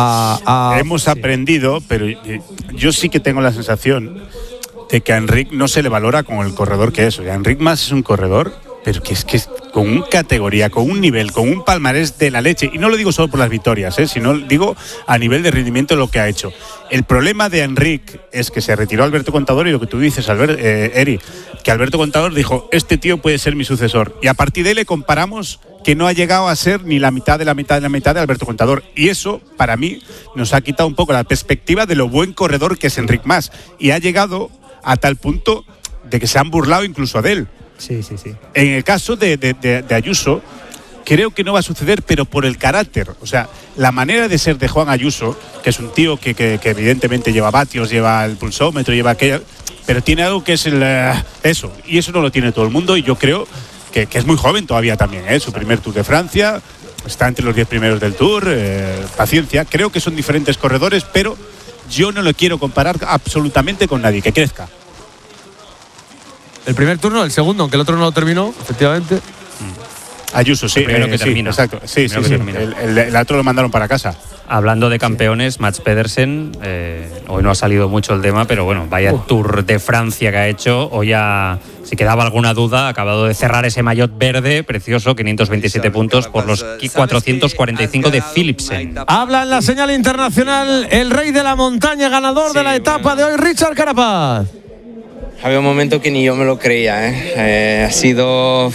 Hemos aprendido, pero yo sí que tengo la sensación de que a Enric no se le valora como el corredor que es. O sea, Enric Mas es un corredor, pero que es con una categoría, con un nivel, con un palmarés de la leche. Y no lo digo solo por las victorias, sino digo a nivel de rendimiento lo que ha hecho. El problema de Enric es que se retiró Alberto Contador y lo que tú dices, Eri, que Alberto Contador dijo, este tío puede ser mi sucesor. Y a partir de ahí le comparamos que no ha llegado a ser ni la mitad de Alberto Contador. Y eso, para mí, nos ha quitado un poco la perspectiva de lo buen corredor que es Enric Mas. Y ha llegado a tal punto de que se han burlado incluso de él. Sí. En el caso de Ayuso, creo que no va a suceder, pero por el carácter. O sea, la manera de ser de Juan Ayuso, que es un tío que evidentemente lleva vatios, lleva el pulsómetro, lleva aquello, pero tiene algo que es eso. Y eso no lo tiene todo el mundo y yo creo que es muy joven todavía también, su primer Tour de Francia, está entre los 10 primeros del Tour, paciencia. Creo que son diferentes corredores, pero yo no lo quiero comparar absolutamente con nadie, que crezca. El primer turno, el segundo, aunque el otro no lo terminó, efectivamente. Ayuso, sí. El primero que termina. Exacto. Sí. El otro lo mandaron para casa. Hablando de campeones, Mats Pedersen, hoy no ha salido mucho el tema, pero bueno, vaya Tour de Francia que ha hecho. Hoy ya, si quedaba alguna duda, ha acabado de cerrar ese maillot verde precioso, 527 puntos por los 445 de Philipsen. Habla en la señal internacional el rey de la montaña, ganador de la etapa de hoy, Richard Carapaz. Había un momento que ni yo me lo creía, ha sido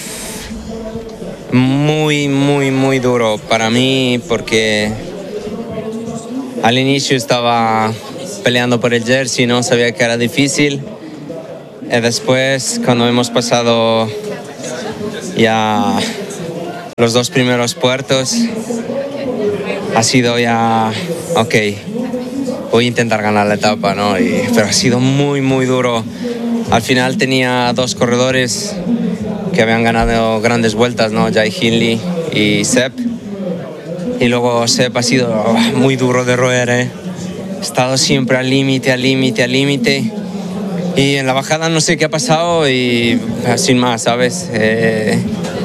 muy, muy, muy duro para mí porque al inicio estaba peleando por el jersey, no sabía que era difícil. Y después, cuando hemos pasado ya los 2 primeros puertos, ha sido ya, ok, voy a intentar ganar la etapa, ¿no? Pero ha sido muy, muy duro. Al final tenía 2 corredores que habían ganado grandes vueltas, ¿no? Jai Hindley y Sepp. Y luego Sepp ha sido muy duro de roer, He estado siempre al límite, al límite, al límite. Y en la bajada no sé qué ha pasado y sin más, ¿sabes? He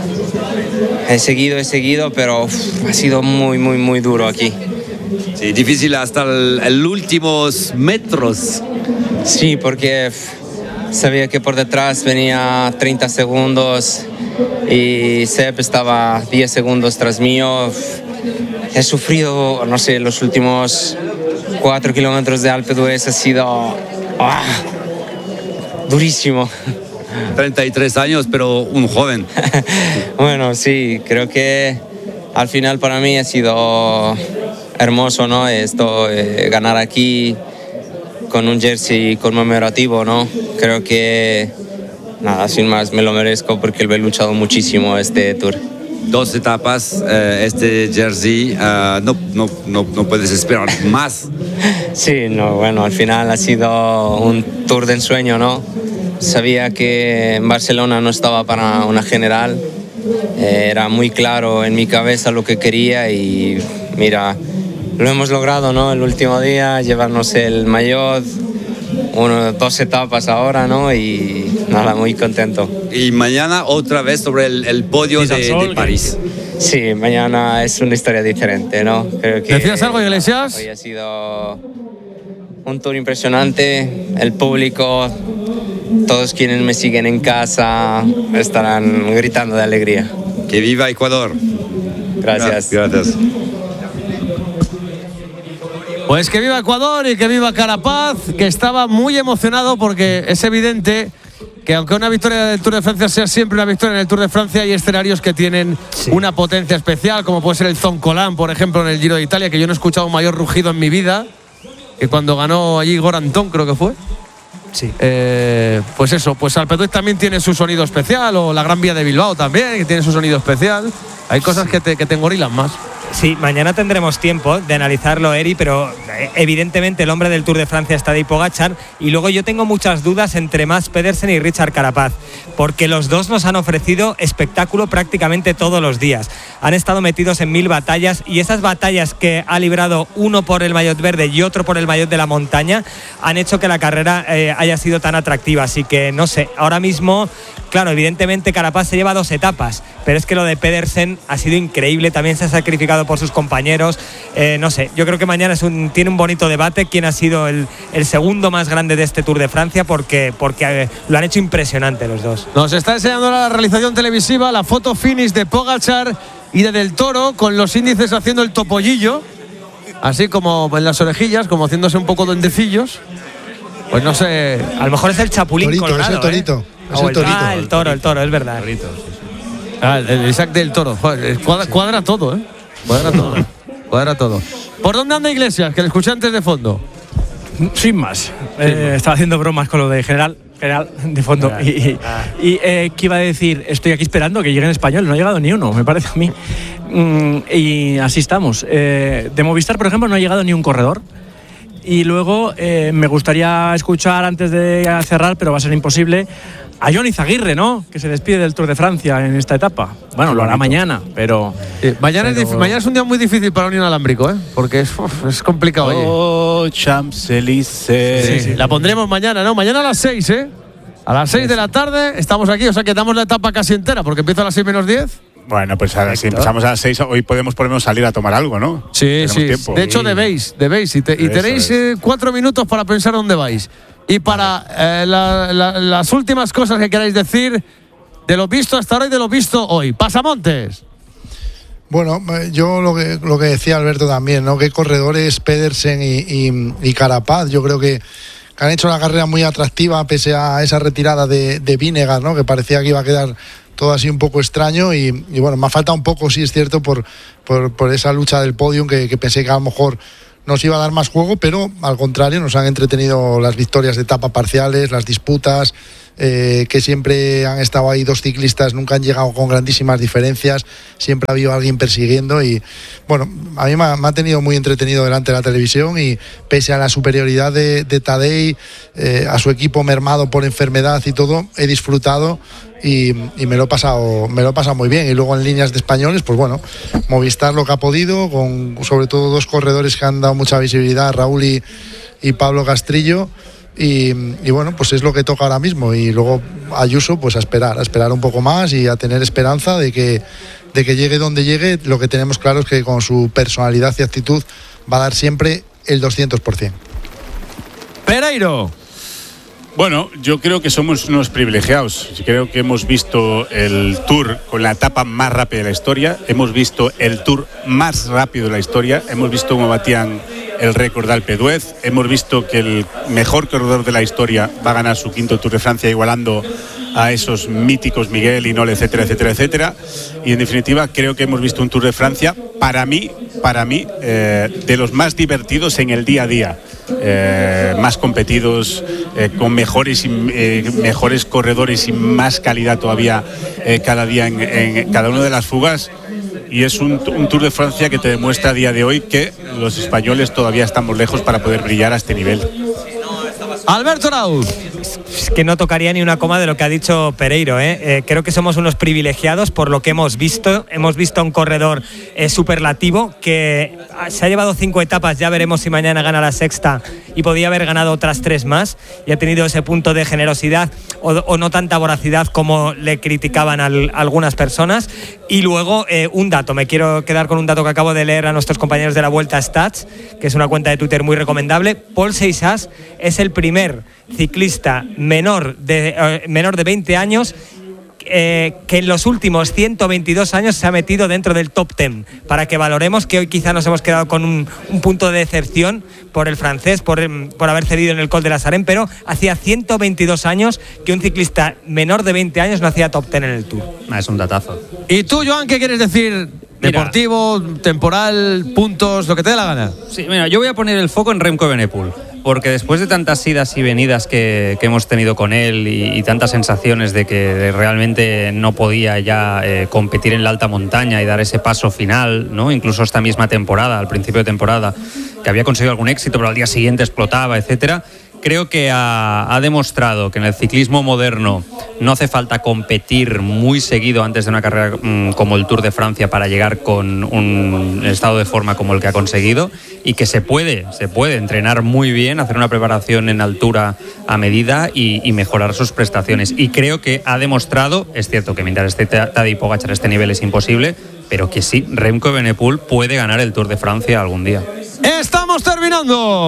seguido, pero ha sido muy, muy, muy duro aquí. Sí, difícil hasta los últimos metros. Sí, porque sabía que por detrás venía 30 segundos y Sepp estaba 10 segundos tras mío. He sufrido, no sé, los últimos 4 kilómetros de Alpe d'Huez ha sido durísimo. 33 años, pero un joven. Bueno, sí, creo que al final para mí ha sido hermoso, ¿no? Ganar aquí con un jersey conmemorativo, ¿no? Creo que, nada, sin más, me lo merezco porque lo he luchado muchísimo este Tour. 2 etapas, este jersey, no puedes esperar más. Sí, no, bueno, al final ha sido un Tour de ensueño, ¿no? Sabía que en Barcelona no estaba para una general, era muy claro en mi cabeza lo que quería y mira, lo hemos logrado, ¿no? El último día, llevarnos el maillot, 2 etapas ahora, ¿no? Y nada, muy contento. Y mañana otra vez sobre el podio de París. Sí, mañana es una historia diferente, ¿no? Creo que ¿decías algo, Iglesias? Hoy ha sido un Tour impresionante, el público, todos quienes me siguen en casa estarán gritando de alegría. Que viva Ecuador. Gracias. Gracias. Pues que viva Ecuador y que viva Carapaz, que estaba muy emocionado porque es evidente que aunque una victoria del Tour de Francia sea siempre una victoria en el Tour de Francia, hay escenarios que tienen una potencia especial, como puede ser el Zoncolan, por ejemplo, en el Giro de Italia, que yo no he escuchado un mayor rugido en mi vida que cuando ganó allí Gorantón, creo que fue. Sí. Pues eso, pues Alpe d'Huez también tiene su sonido especial, o la Gran Vía de Bilbao también, que tiene su sonido especial. Hay cosas que te engorilan más. Sí, mañana tendremos tiempo de analizarlo, Eri, pero evidentemente el hombre del Tour de Francia está Tadej Pogačar, y luego yo tengo muchas dudas entre Mats Pedersen y Richard Carapaz, porque los dos nos han ofrecido espectáculo prácticamente todos los días. Han estado metidos en 1000 batallas, y esas batallas que ha librado uno por el maillot verde y otro por el maillot de la montaña han hecho que la carrera haya sido tan atractiva. Así que no sé, ahora mismo, claro, evidentemente Carapaz se lleva 2 etapas, pero es que lo de Pedersen ha sido increíble, también se ha sacrificado por sus compañeros. No sé, yo creo que mañana tiene un bonito debate quién ha sido el segundo más grande de este Tour de Francia, porque lo han hecho impresionante los dos. Nos está enseñando la realización televisiva la foto finish de Pogačar y de Del Toro, con los índices haciendo el topollillo, así como en las orejillas, como haciéndose un poco duendecillos. Pues no sé, a lo mejor es el Chapulín Torito, colorado. Es el Torito. Es el Torito. El toro, es verdad. Torito, sí. El Isaac Del Toro. Joder, cuadra todo, ¿eh? Cuadra todo. ¿Por dónde anda Iglesias? Que le escuché antes de fondo. Sin más. Estaba haciendo bromas con lo de general de fondo. Y ¿qué iba a decir? Estoy aquí esperando que llegue en español. No ha llegado ni uno, me parece a mí. Y así estamos. De Movistar, por ejemplo, no ha llegado ni un corredor. Y luego me gustaría escuchar, antes de cerrar, pero va a ser imposible, a Jon Izagirre, ¿no? Que se despide del Tour de Francia en esta etapa. Bueno, lo hará mañana, pero... Mañana es un día muy difícil para un inalámbrico, ¿eh? Porque es complicado. Oh, Champs-Élysées. Sí. La pondremos mañana, ¿no? Mañana a las 6, ¿eh? A las 6 de la tarde estamos aquí, o sea que damos la etapa casi entera, porque empieza a las 6 menos 10. Bueno, pues ahora si empezamos a las 6, hoy podemos por lo menos salir a tomar algo, ¿no? Sí, Tenemos sí. tiempo. De hecho, debéis. Y tenéis 4 minutos para pensar dónde vais. Y para las últimas cosas que queráis decir de lo visto hasta ahora y de lo visto hoy. Pasamontes. Bueno, yo lo que decía Alberto también, ¿no? Que corredores Pedersen y Carapaz, yo creo que han hecho la carrera muy atractiva pese a esa retirada de Vinegar, ¿no? Que parecía que iba a quedar todo así un poco extraño y bueno, me ha faltado un poco, sí es cierto, por esa lucha del podium que pensé que a lo mejor nos iba a dar más juego, pero al contrario nos han entretenido las victorias de etapa parciales, las disputas, que siempre han estado ahí dos ciclistas, nunca han llegado con grandísimas diferencias, siempre ha habido alguien persiguiendo y bueno, a mí me ha tenido muy entretenido delante de la televisión y pese a la superioridad de Tadej, a su equipo mermado por enfermedad y todo, he disfrutado y me lo he pasado muy bien. Y luego en líneas de españoles, pues bueno, Movistar lo que ha podido, con sobre todo dos corredores que han dado mucha visibilidad, Raúl y Pablo Castrillo. Y bueno, pues es lo que toca ahora mismo. Y luego Ayuso, pues a esperar un poco más y a tener esperanza de que llegue donde llegue. Lo que tenemos claro es que con su personalidad y actitud va a dar siempre el 200%. Pereiro. Bueno, yo creo que somos unos privilegiados. Creo que hemos visto el Tour con la etapa más rápida de la historia. Hemos visto el Tour más rápido de la historia. Hemos visto cómo batían el récord de Alpe d'Huez. Hemos visto que el mejor corredor de la historia va a ganar su quinto Tour de Francia, igualando a esos míticos Miguel, Hinault, etcétera, etcétera, etcétera. Y en definitiva creo que hemos visto un Tour de Francia para mí de los más divertidos en el día a día, más competidos, con mejores corredores y más calidad todavía cada día en cada una de las fugas. Y es un Tour de Francia que te demuestra a día de hoy que los españoles todavía estamos lejos para poder brillar a este nivel. Alberto Arauz. Es que no tocaría ni una coma de lo que ha dicho Pereiro, creo que somos unos privilegiados por lo que hemos visto. Hemos visto a un corredor superlativo que se ha llevado 5 etapas, ya veremos si mañana gana la sexta y podía haber ganado otras 3 más, y ha tenido ese punto de generosidad o no tanta voracidad como le criticaban algunas personas. Y luego un dato, me quiero quedar con un dato que acabo de leer a nuestros compañeros de la Vuelta Stats, que es una cuenta de Twitter muy recomendable. Paul Seixas es el primer ciclista menor de 20 años que en los últimos 122 años se ha metido dentro del top 10, para que valoremos que hoy quizá nos hemos quedado con un punto de decepción por el francés, por haber cedido en el Col de la Sarenne, pero hacía 122 años que un ciclista menor de 20 años no hacía top 10 en el Tour. Es un datazo. ¿Y tú, Joan, qué quieres decir? Deportivo, temporal, puntos, lo que te dé la gana. Sí, mira, yo voy a poner el foco en Remco Evenepoel, porque después de tantas idas y venidas que hemos tenido con él y tantas sensaciones de que realmente no podía ya competir en la alta montaña y dar ese paso final, ¿no? Incluso esta misma temporada, al principio de temporada, que había conseguido algún éxito, pero al día siguiente explotaba, etcétera. Creo que ha demostrado que en el ciclismo moderno no hace falta competir muy seguido antes de una carrera como el Tour de Francia para llegar con un estado de forma como el que ha conseguido, y que se puede entrenar muy bien, hacer una preparación en altura a medida y mejorar sus prestaciones. Y creo que ha demostrado, es cierto que mientras esté Tadej Pogačar a este nivel es imposible, pero que sí, Remco Evenepoel puede ganar el Tour de Francia algún día. ¡Estamos terminando!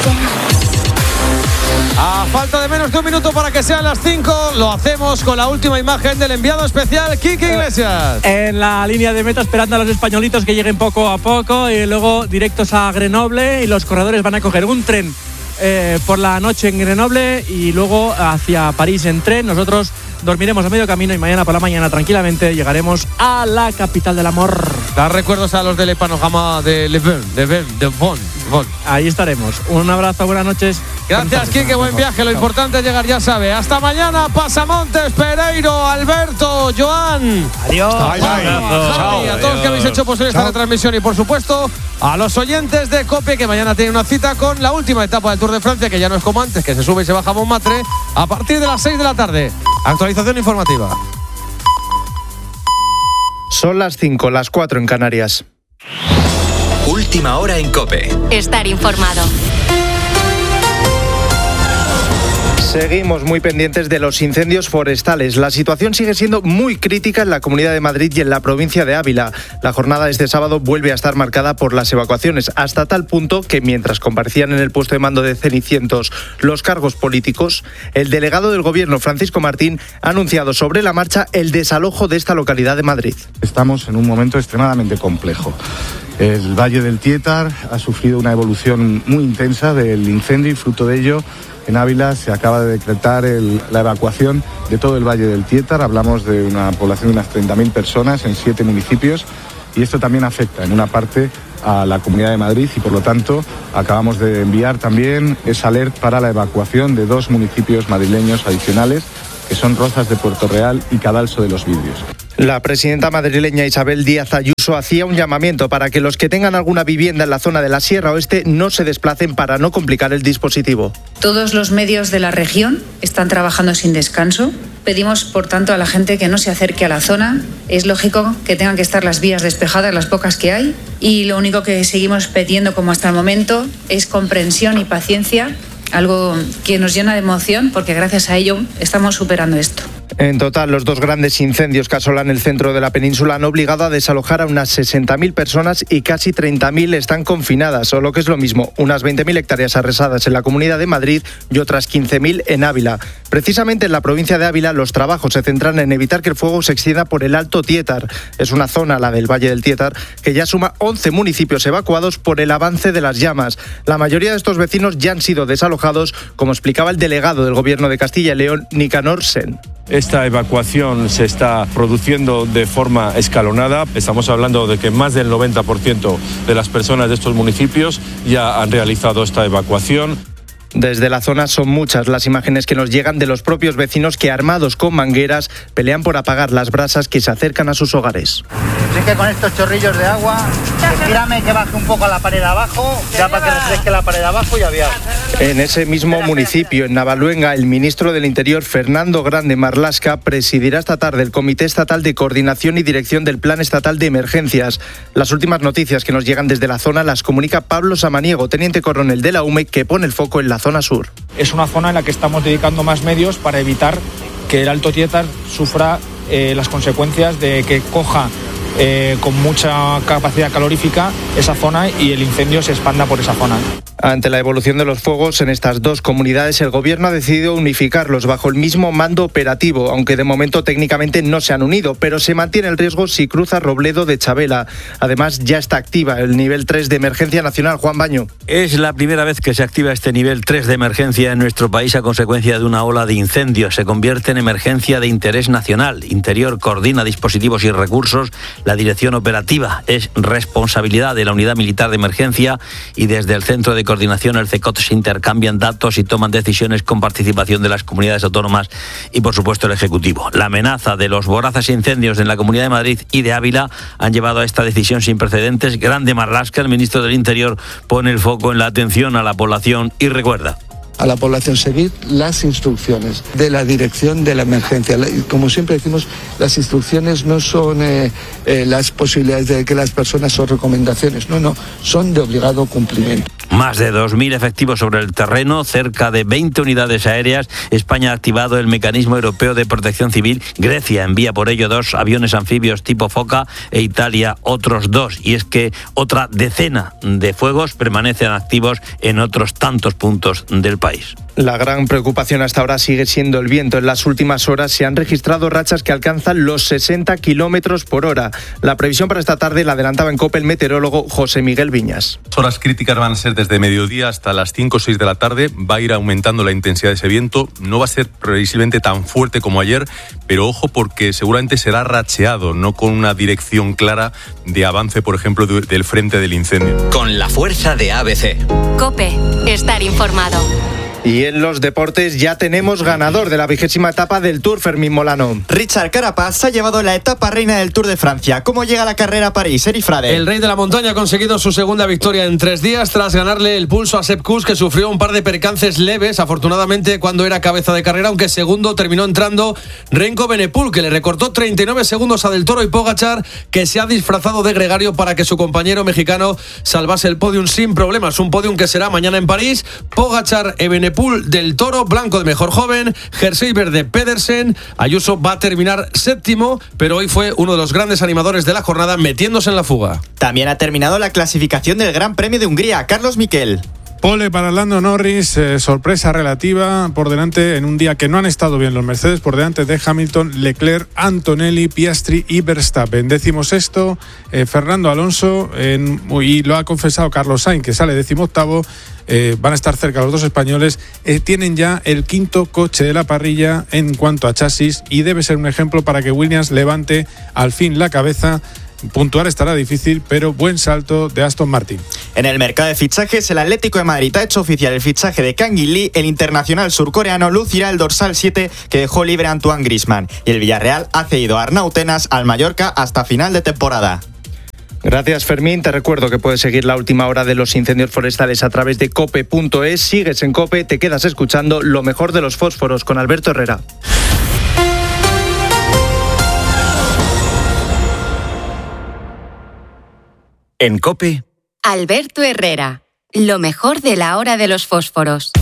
A falta de menos de un minuto para que sean las 5, lo hacemos con la última imagen del enviado especial, Quique Iglesias. En la línea de meta, esperando a los españolitos que lleguen poco a poco, y luego directos a Grenoble, y los corredores van a coger un tren por la noche en Grenoble y luego hacia París en tren. Nosotros dormiremos a medio camino y mañana por la mañana tranquilamente llegaremos a la capital del amor. Da recuerdos a los del panorama de Le Bon. Ahí estaremos. Un abrazo, buenas noches. Gracias, Quique, buen viaje. Lo importante es llegar, ya sabe. Hasta mañana, Pasamontes, Pereiro, Alberto, Joan. Adiós. Javi, a todos los que habéis hecho posible esta retransmisión, y por supuesto a los oyentes de COPE, que mañana tienen una cita con la última etapa del Tour de Francia, que ya no es como antes, que se sube y se baja Montmartre a partir de las 6 de la tarde. Actualización informativa. Son las 5, las 4 en Canarias. Última hora en COPE. Estar informado. Seguimos muy pendientes de los incendios forestales. La situación sigue siendo muy crítica en la Comunidad de Madrid y en la provincia de Ávila. La jornada de este sábado vuelve a estar marcada por las evacuaciones, hasta tal punto que mientras comparecían en el puesto de mando de Cenicientos los cargos políticos, el delegado del Gobierno, Francisco Martín, ha anunciado sobre la marcha el desalojo de esta localidad de Madrid. Estamos en un momento extremadamente complejo. El Valle del Tietar ha sufrido una evolución muy intensa del incendio y fruto de ello, en Ávila se acaba de decretar la evacuación de todo el Valle del Tietar. Hablamos de una población de unas 30.000 personas en 7 municipios y esto también afecta en una parte a la Comunidad de Madrid y por lo tanto acabamos de enviar también esa alerta para la evacuación de 2 municipios madrileños adicionales que son Rozas de Puerto Real y Cadalso de los Vidrios. La presidenta madrileña Isabel Díaz Ayuso hacía un llamamiento para que los que tengan alguna vivienda en la zona de la Sierra Oeste no se desplacen para no complicar el dispositivo. Todos los medios de la región están trabajando sin descanso. Pedimos, por tanto, a la gente que no se acerque a la zona. Es lógico que tengan que estar las vías despejadas, las pocas que hay. Y lo único que seguimos pidiendo, como hasta el momento, es comprensión y paciencia. Algo que nos llena de emoción porque gracias a ello estamos superando esto. En total, los 2 grandes incendios que asolan el centro de la península han obligado a desalojar a unas 60.000 personas y casi 30.000 están confinadas, o lo que es lo mismo, unas 20.000 hectáreas arrasadas en la Comunidad de Madrid y otras 15.000 en Ávila. Precisamente en la provincia de Ávila los trabajos se centran en evitar que el fuego se extienda por el Alto Tietar. Es una zona, la del Valle del Tietar, que ya suma 11 municipios evacuados por el avance de las llamas. La mayoría de estos vecinos ya han sido desalojados, como explicaba el delegado del Gobierno de Castilla y León, Nicanor Sen. Esta evacuación se está produciendo de forma escalonada. Estamos hablando de que más del 90% de las personas de estos municipios ya han realizado esta evacuación. Desde la zona son muchas las imágenes que nos llegan de los propios vecinos que, armados con mangueras, pelean por apagar las brasas que se acercan a sus hogares. Así que con estos chorrillos de agua, tírame que baje un poco a la pared de abajo, ya para que refresque la pared de abajo y aviar. En ese mismo municipio, en Navaluenga, el ministro del Interior, Fernando Grande Marlaska, presidirá esta tarde el Comité Estatal de Coordinación y Dirección del Plan Estatal de Emergencias. Las últimas noticias que nos llegan desde la zona las comunica Pablo Samaniego, teniente coronel de la UME, que pone el foco en la zona sur. Es una zona en la que estamos dedicando más medios para evitar que el Alto Tietar sufra las consecuencias de que coja con mucha capacidad calorífica esa zona y el incendio se expanda por esa zona. Ante la evolución de los fuegos en estas 2 comunidades, el Gobierno ha decidido unificarlos bajo el mismo mando operativo, aunque de momento técnicamente no se han unido, pero se mantiene el riesgo si cruza Robledo de Chabela. Además, ya está activa el nivel 3 de emergencia nacional. Juan Baño. Es la primera vez que se activa este nivel 3 de emergencia en nuestro país a consecuencia de una ola de incendios. Se convierte en emergencia de interés nacional. Interior coordina dispositivos y recursos. La dirección operativa es responsabilidad de la Unidad Militar de Emergencia y desde el Centro de Coordinación, el CECOT, se intercambian datos y toman decisiones con participación de las comunidades autónomas y, por supuesto, el Ejecutivo. La amenaza de los voraces incendios en la Comunidad de Madrid y de Ávila han llevado a esta decisión sin precedentes. Grande Marlaska, el ministro del Interior, pone el foco en la atención a la población y recuerda a la población seguir las instrucciones de la dirección de la emergencia. Como siempre decimos, las instrucciones no son las posibilidades de que las personas son recomendaciones, no, son de obligado cumplimiento. Más de 2.000 efectivos sobre el terreno, cerca de 20 unidades aéreas. España ha activado el Mecanismo Europeo de Protección Civil. Grecia envía por ello 2 aviones anfibios tipo Foca e Italia otros 2. Y es que otra decena de fuegos permanecen activos en otros tantos puntos del país. La gran preocupación hasta ahora sigue siendo el viento. En las últimas horas se han registrado rachas que alcanzan los 60 kilómetros por hora. La previsión para esta tarde la adelantaba en COPE el meteorólogo José Miguel Viñas. Las horas críticas van a ser desde mediodía hasta las 5 o 6 de la tarde. Va a ir aumentando la intensidad de ese viento. No va a ser previsiblemente tan fuerte como ayer, pero ojo porque seguramente será racheado, no con una dirección clara de avance, por ejemplo, del frente del incendio. Con la fuerza de ABC. COPE. Estar informado. Y en los deportes ya tenemos ganador de la 20ª etapa del Tour, Fermín Molano. Richard Carapaz se ha llevado la etapa reina del Tour de Francia. ¿Cómo llega la carrera a París, Eri Frade? El rey de la montaña ha conseguido su segunda victoria en 3 días tras ganarle el pulso a Sepp Kuss, que sufrió un par de percances leves, afortunadamente cuando era cabeza de carrera, aunque segundo terminó entrando Renko Benepul, que le recortó 39 segundos a Del Toro y Pogačar, que se ha disfrazado de gregario para que su compañero mexicano salvase el podium sin problemas. Un podium que será mañana en París. Pogačar y Benepul Pool del Toro, blanco de mejor joven, jersey verde Pedersen. Ayuso va a terminar séptimo, pero hoy fue uno de los grandes animadores de la jornada metiéndose en la fuga. También ha terminado la clasificación del Gran Premio de Hungría. Carlos Miquel. Pole para Lando Norris, sorpresa relativa por delante en un día que no han estado bien los Mercedes, por delante de Hamilton, Leclerc, Antonelli, Piastri y Verstappen. 16º, Fernando Alonso, y lo ha confesado Carlos Sainz, que sale 18º. Van a estar cerca los dos españoles. Tienen ya el 5º coche de la parrilla en cuanto a chasis y debe ser un ejemplo para que Williams levante al fin la cabeza. Puntuar estará difícil, pero buen salto de Aston Martin. En el mercado de fichajes, el Atlético de Madrid ha hecho oficial el fichaje de Kang In Lee. El internacional surcoreano lucirá el dorsal 7 que dejó libre Antoine Griezmann. Y el Villarreal ha cedido a Arnau Tenas al Mallorca hasta final de temporada. Gracias, Fermín. Te recuerdo que puedes seguir la última hora de los incendios forestales a través de cope.es. Sigues en Cope, te quedas escuchando lo mejor de los fósforos con Alberto Herrera. En COPE, Alberto Herrera, lo mejor de la hora de los fósforos.